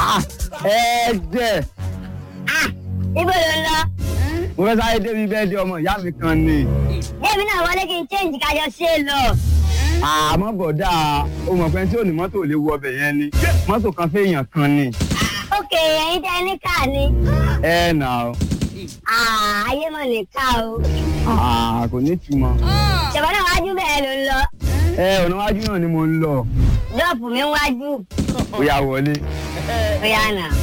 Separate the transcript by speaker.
Speaker 1: ẹ̀ẹ́dẹ̀.
Speaker 2: Ibo ló ń lọ?
Speaker 1: Mo fẹ́ sáré débi bẹ́ẹ̀ di ọmọ ìyá mi kan ni.
Speaker 2: Débi náà wọlé kí n change kájọ ṣe é lọ.
Speaker 1: Àmọ́ bọ̀dá o mọ̀ pé tí ò ní mọ́tò lè wọ ọbẹ̀ yẹn ni. Mọ́tò kan fẹ́yàn kan ni.
Speaker 2: Ókè, ẹ̀yin tẹ́ ní káà ni.
Speaker 1: Ẹ nà ó.
Speaker 2: Ayé mọ̀ ní ká o.
Speaker 1: Kò ní ìtumọ̀.
Speaker 2: Ṣèbọn náà wájú bẹ́ẹ̀ ló ń lọ.
Speaker 1: Ọ̀nà wájú náà ni mo ń lọ.
Speaker 2: Dọ́ọ̀pù mi ń wájú.
Speaker 1: Ó yá wọlé.
Speaker 2: Ó yá nà.